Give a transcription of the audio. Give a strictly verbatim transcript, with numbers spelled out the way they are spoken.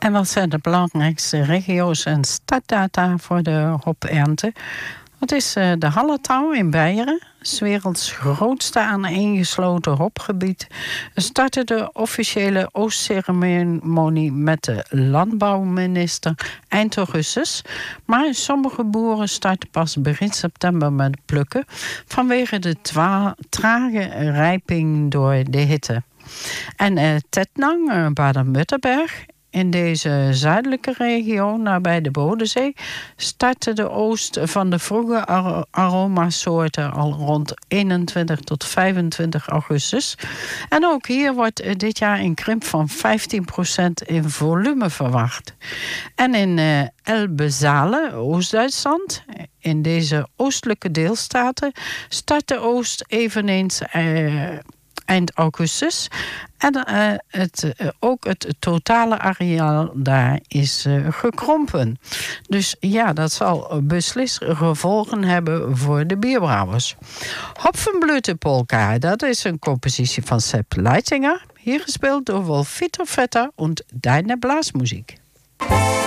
En wat zijn de belangrijkste regio's en startdata voor de hopernte? Dat is uh, de Hallertau in Beieren, 's werelds grootste aaneengesloten hopgebied. Er startte de officiële oostceremonie met de landbouwminister eind augustus. Maar sommige boeren starten pas begin september met plukken vanwege de twa- trage rijping door de hitte. En uh, Tettnang, uh, Baden-Württemberg, in deze zuidelijke regio, nabij de Bodensee, startte de oogst van de vroege ar- aromasoorten al rond eenentwintig tot vijfentwintig augustus. En ook hier wordt dit jaar een krimp van vijftien procent in volume verwacht. En in uh, Elbe-Saale, Oost-Duitsland, in deze oostelijke deelstaten, start de oogst eveneens Uh, eind augustus. En uh, het, uh, ook het totale areaal daar is uh, gekrompen. Dus ja, dat zal beslist gevolgen hebben voor de bierbrouwers. Hopfenblüte Polka, dat is een compositie van Sepp Leitinger. Hier gespeeld door Wolfito Vetter en Deine Blasmusik.